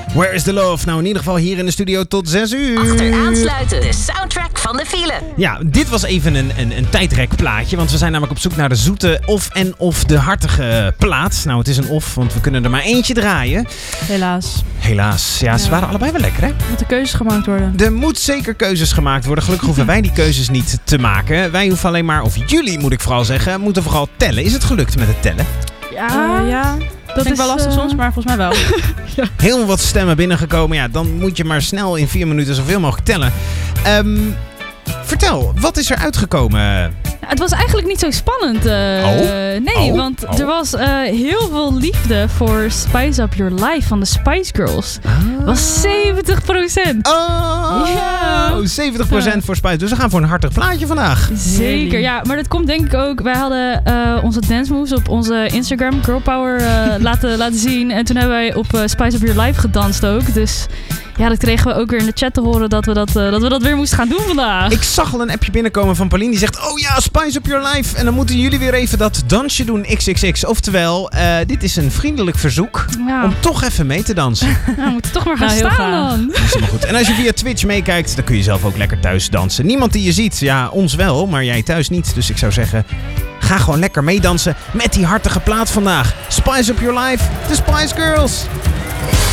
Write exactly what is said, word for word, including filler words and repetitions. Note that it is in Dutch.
Where is the love? Nou, in ieder geval hier in de studio tot zes uur. Achteraansluiten, de soundtrack van de file. Ja, dit was even een, een, een tijdrekplaatje. Want we zijn namelijk op zoek naar de zoete of en of de hartige plaat. Nou, het is een of, want we kunnen er maar eentje draaien. Helaas. Helaas. Ja, ze Ja. waren allebei wel lekker, hè? Moeten keuzes gemaakt worden. Er moet zeker keuzes gemaakt worden. Gelukkig hoeven wij die keuzes niet te maken. Wij hoeven alleen maar, of jullie moet ik vooral zeggen, moeten vooral tellen. Is het gelukt met het tellen? Ja, uh, ja. Dat Vind ik wel lastig uh... soms, maar volgens mij wel. ja. Heel wat stemmen binnengekomen. Ja, dan moet je maar snel in vier minuten zoveel mogelijk tellen. Um, vertel, wat is er uitgekomen? Ja, het was eigenlijk niet zo spannend. Uh, Oh? Nee, Oh? want Oh? er was uh, heel veel liefde voor Spice Up Your Life van de Spice Girls. Ah. Was zeventig procent. Oh, Ja. zeventig procent Ja. voor Spice. Dus we gaan voor een hartig plaatje vandaag. Zeker, ja. Maar dat komt denk ik ook... Wij hadden uh, onze dance moves op onze Instagram Girl Power uh, laten, laten zien. En toen hebben wij op uh, Spice Up Your Life gedanst ook. Dus ja, dat kregen we ook weer in de chat te horen dat we dat, uh, dat, we dat weer moesten gaan doen vandaag. Ik zag al een appje binnenkomen van Pauline. Die zegt, oh ja, Spice Up Your Life. En dan moeten jullie weer even dat dansje doen, X X X. Oftewel, uh, dit is een vriendelijk verzoek Ja. om toch even mee te dansen. Ja, we moeten toch maar gaan Nou, heel staan graag. dan. Dat is helemaal goed. En als je via Twitch meekijkt, dan kun je zelf ook lekker thuis dansen. Niemand die je ziet, ja, ons wel, maar jij thuis niet. Dus ik zou zeggen, ga gewoon lekker meedansen met die hartige plaat vandaag. Spice Up Your Life, de Spice Girls.